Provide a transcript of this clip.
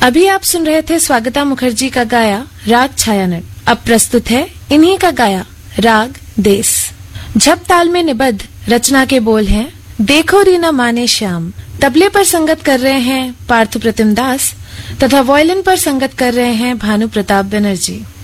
अभी आप सुन रहे थे स्वागता मुखर्जी का गाया राग छायानट। अब प्रस्तुत है इन्हीं का गाया राग देस। झप ताल में निबद्ध रचना के बोल हैं देखो रीना माने श्याम। तबले पर संगत कर रहे हैं पार्थु प्रतिम दास तथा वायलिन पर संगत कर रहे हैं भानु प्रताप बनर्जी।